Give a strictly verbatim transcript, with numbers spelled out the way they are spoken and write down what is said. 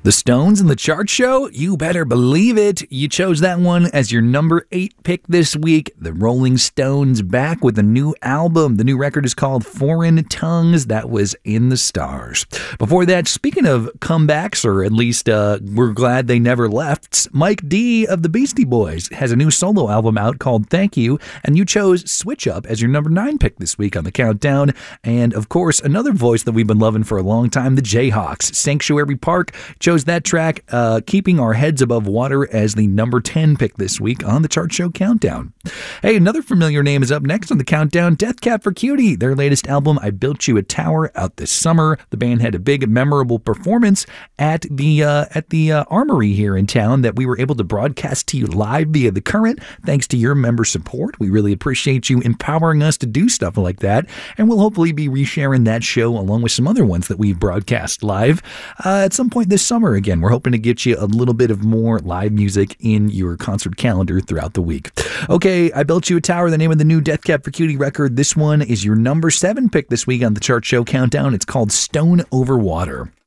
The Stones and the Chart Show? You better believe it. You chose that one as your number eight pick this week. The Rolling Stones back with a new album. The new record is called Foreign Tongues. That was In the Stars. Before that, speaking of comebacks, or at least uh, we're glad they never left, Mike D of the Beastie Boys has a new solo album out called Thank You, and you chose Switch Up as your number nine pick this week on the countdown. And of course, another voice that we've been loving for a long time, the Jayhawks. Sanctuary Park chose that track, uh, Keeping Our Heads Above Water, as the number ten pick this week on the Chart Show Countdown. Hey, another familiar name is up next on the countdown, Death Cab for Cutie. Their latest album, I Built You a Tower, out this summer. The band had a big, memorable performance at the uh, at the uh, Armory here in town that we were able to broadcast to you live via The Current. Thanks to your member support. We really appreciate you empowering us to do stuff like that, and we'll hopefully be resharing that show along with some other ones that we broadcast live uh, at some point this summer. Again, we're hoping to get you a little bit of more live music in your concert calendar throughout the week. Okay, I Built You a Tower, the name of the new Death Cab for Cutie record. This one is your number seven pick this week on the Chart Show Countdown. It's called Stone Over Water.